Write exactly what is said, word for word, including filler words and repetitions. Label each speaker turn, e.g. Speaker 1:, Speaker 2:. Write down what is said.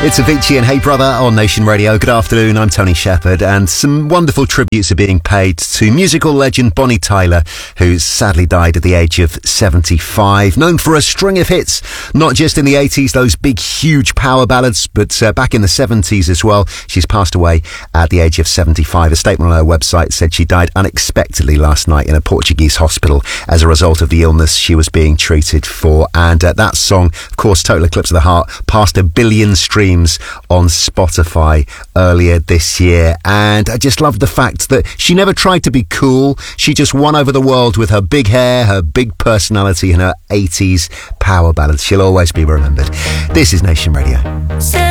Speaker 1: It's Avicii and Hey Brother on Nation Radio. Good afternoon, I'm Tony Shepherd, and some wonderful tributes are being paid to musical legend Bonnie Tyler, who sadly died at the age of seventy-five. Known for a string of hits, not just in the eighties, those big, huge power ballads, but uh, back in the seventies as well. She's passed away at the age of seventy-five. A statement on her website said she died unexpectedly last night in a Portuguese hospital as a result of the illness she was being treated for. And uh, that song, of course, Total Eclipse of the Heart, passed a billion streams on Spotify earlier this year. And I just love the fact that she never tried to be cool. She just won over the world with her big hair, her big personality, and her eighties power ballads. She'll always be remembered. This is Nation Radio.